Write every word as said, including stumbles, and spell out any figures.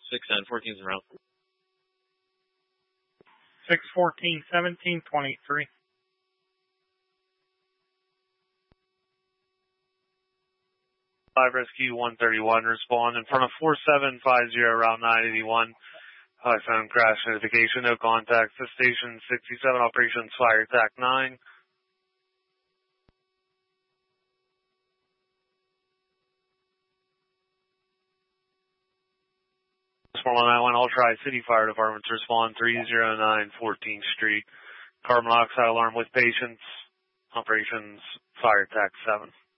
six and fourteen's around. six fourteen, seventeen, twenty-three. five Rescue one thirty-one, respond in front of four seven five zero, Route nine eighty-one. I found crash notification, no contact to station sixty-seven, operations fire attack nine. Respond on that one, I'll try City Fire Department to respond three oh nine fourteenth Street. Carbon monoxide alarm with patients, operations fire attack seven.